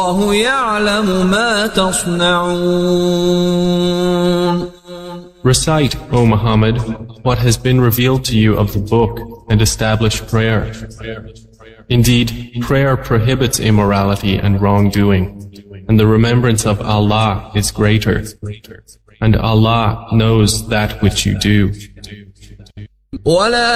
والله يعلم ما تصنعون. Recite, O Muhammad, what has been revealed to you of the book and establish prayer. Indeed, prayer prohibits immorality and wrongdoing, and the remembrance of Allah is greater, and Allah knows that which you do.